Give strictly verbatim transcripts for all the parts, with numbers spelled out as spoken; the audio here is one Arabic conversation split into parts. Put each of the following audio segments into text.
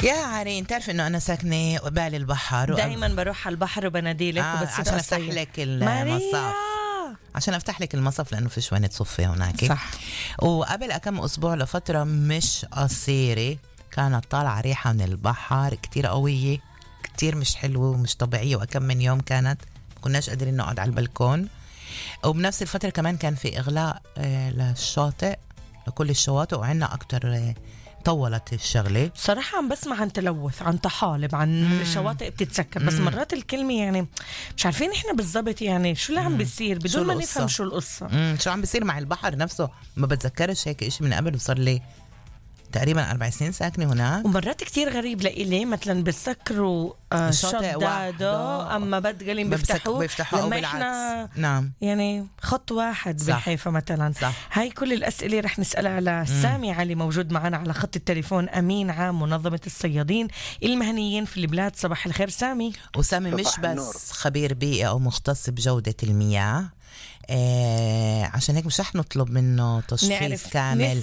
يا عارين، تعرف انه انا ساكنه قبال البحر دايما بروح على البحر وبناديلك آه وبس عشان افتح لك المصاف، عشان افتح لك المصاف لانه في وين تصفي هناك. صح. وقبل كم اسبوع لفتره مش قصيره كانت طالعه ريحه من البحر كتير قويه، كتير مش حلوه ومش طبيعيه، وكم من يوم كانت كناش قادرين نقعد على البلكون. وبنفس الفتره كمان كان في اغلاق آه للشاطئ، لكل الشواطئ، وعنا اكتر آه طولت الشغله. صراحة عم بسمع عن تلوث، عن طحالب، عن مم. الشواطئ بتتسكر، بس مرات الكلمة يعني مش عارفين احنا بالضبط يعني شو اللي عم بيصير بدون ما نفهم شو القصة. مم. شو عم بيصير مع البحر نفسه، ما بتذكرش هيك إشي من قبل، وصار لي تقريبا أربع سنين ساكنة هناك. ومرات كتير غريب لإلي مثلا بيسكروا آه شدادة، أما بدقلين بيفتحوه بيفتحوا لما إحنا نعم يعني خط واحد بالحيفا مثلا. صح. هاي كل الأسئلة رح نسألها على سامي علي، موجود معنا على خط التليفون، أمين عام منظمة الصيادين المهنيين في البلاد. صباح الخير سامي. وسامي مش بس خبير بيئة أو مختص بجودة المياه، آه عشان هيك مش رح نطلب منه تشخيص كامل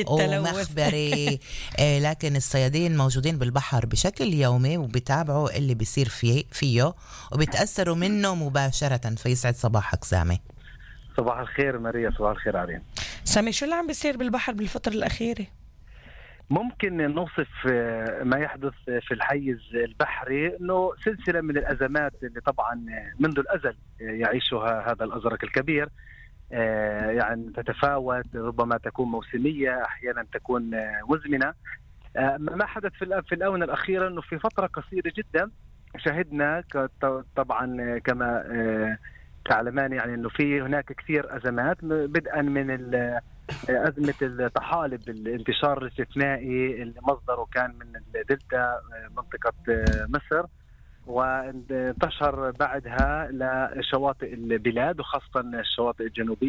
ومخبري آه لكن الصيادين موجودين بالبحر بشكل يومي وبيتابعوا اللي بيصير فيه فيه وبيتأثروا منه مباشرة. فيسعد صباحك سامي. صباح الخير ماريا. صباح الخير عرين. سامي، شو اللي عم بيصير بالبحر بالفترة الأخيرة؟ ممكن نوصف ما يحدث في الحيز البحري انه سلسله من الازمات اللي طبعا منذ الازل يعيشها هذا الازرق الكبير، يعني تتفاوت، ربما تكون موسميه، احيانا تكون مزمنه. ما حدث في الاونه الاخيره انه في فتره قصيره جدا شهدنا طبعا كما تعلمان يعني انه في هناك كثير ازمات، بدءا من أزمة الطحالب، الانتشار الاستثنائي اللي مصدره كان من الدلتا منطقة مصر، وانتشر بعدها لشواطئ البلاد وخاصة الشواطئ الجنوبية.